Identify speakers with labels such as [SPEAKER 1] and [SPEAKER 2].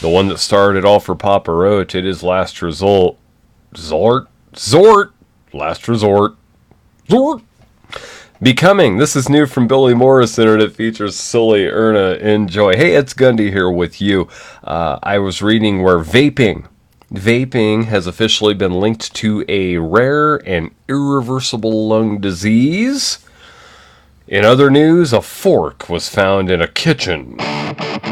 [SPEAKER 1] The one that started it all for Papa Roach. It is Last Resort. Zort. Last Resort. Zort. Becoming. This is new from Billy Morrison, and it features Sully Erna. Enjoy. Hey, it's Gundy here with you. I was reading where vaping has officially been linked to a rare and irreversible lung disease. In other news, a fork was found in a kitchen.